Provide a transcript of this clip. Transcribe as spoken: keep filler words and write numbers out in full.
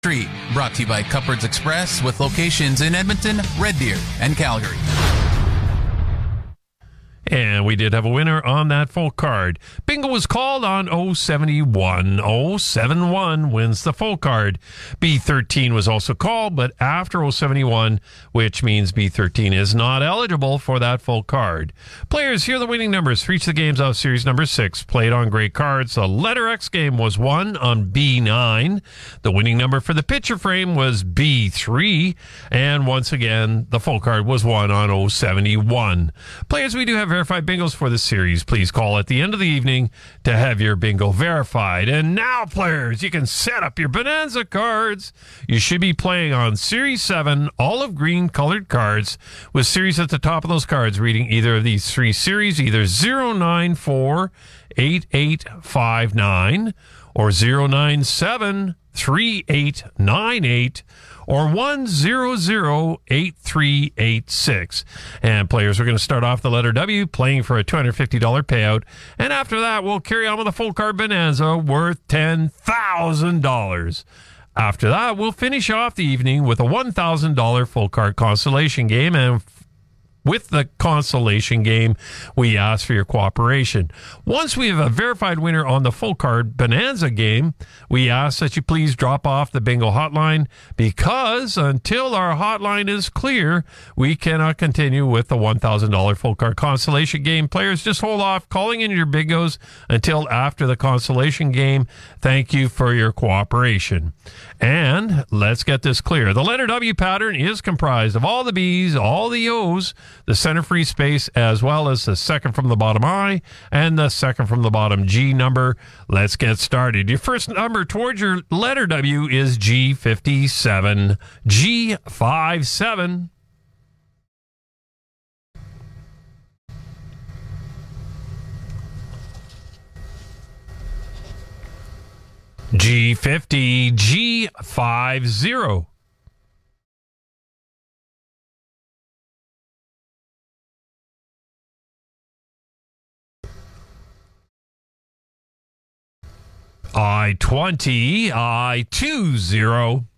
Street, brought to you by Cupboards Express with locations in Edmonton, Red Deer, and Calgary. And we did have a winner on that full card. Bingo was called on oh seventy-one. oh seventy-one wins the full card. B thirteen was also called, but after oh seventy-one, which means B thirteen is not eligible for that full card. Players, here are the winning numbers for each of the games of series number six. Played on great cards. The letter X game was won on B nine. The winning number for the picture frame was B three. And once again, the full card was won on oh seventy-one. Players, we do have verified bingos for the series. Please call at the end of the evening to have your bingo verified. And now, players, you can set up your Bonanza cards. You should be playing on Series seven olive green colored cards with series at the top of those cards reading either of these three series, either zero nine four eight eight five nine or zero nine seven three eight nine eight or one zero zero eight three eight six. And players are going to start off the letter W, playing for a two hundred fifty dollars payout. And after that, we'll carry on with a full card bonanza worth ten thousand dollars. After that, we'll finish off the evening with a one thousand dollars full card consolation game. And with the consolation game, we ask for your cooperation. Once we have a verified winner on the full card bonanza game, we ask that you please drop off the bingo hotline, because until our hotline is clear, we cannot continue with the one thousand dollars full card consolation game. Players, just hold off calling in your bingos until after the consolation game. Thank you for your cooperation. And let's get this clear. The letter W pattern is comprised of all the B's, all the O's, the center free space, as well as the second from the bottom I and the second from the bottom G number. Let's get started. Your first number towards your letter W is G fifty-seven. G fifty-seven. G fifty. G fifty. I twenty. I twenty.